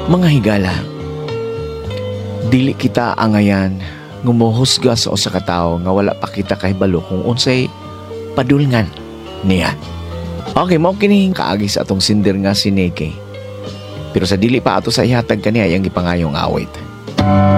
Mga higala, dili kita angayan ngumuhusga sa usa ka tawo nga wala pa kita kahibalo kung unsay padulngan niya. Okay, mao kini kaagi sa atong sinder nga si Nike. Pero sa dili pa ato sa ihatag kaniya ang gipangayong awit.